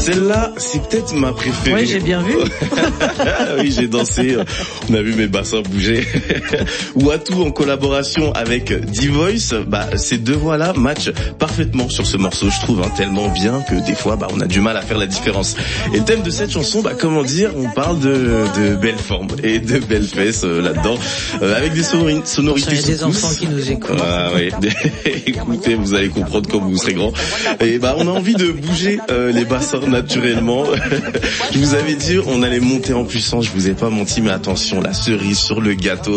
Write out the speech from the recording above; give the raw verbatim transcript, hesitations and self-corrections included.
Celle-là, c'est peut-être ma préférée. Oui, j'ai bien vu. Oui, j'ai dansé. On a vu mes bassins bouger. Watou en collaboration avec D-Voice, bah, ces deux voix-là matchent parfaitement sur ce morceau, je trouve, hein, tellement bien que des fois, bah, on a du mal à faire la différence. Et le thème de cette chanson, bah, comment dire, on parle de, de belles formes et de belles fesses euh, là-dedans, euh, avec des sonori- sonorités. Il y a des enfants qui nous écoutent. Ah oui, écoutez, vous allez comprendre quand vous serez grand. Et bah, on a envie de bouger euh, les bassins naturellement. Je vous avais dit, on allait monter en puissance. Je vous ai pas menti, mais attention, la cerise sur le gâteau.